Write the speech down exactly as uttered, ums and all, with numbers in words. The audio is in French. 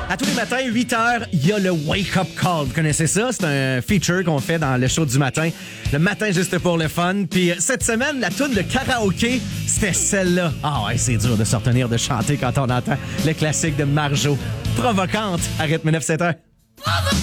À tous les matins, huit heures, il y a le Wake Up Call. Vous connaissez ça? C'est un feature qu'on fait dans le show du matin. Le matin, juste pour le fun. Puis cette semaine, la toune de karaoké, c'était celle-là. Ah ouais, c'est dur de se retenir de chanter quand on entend le classique de Marjo. Provocante à rythme neuf sept un.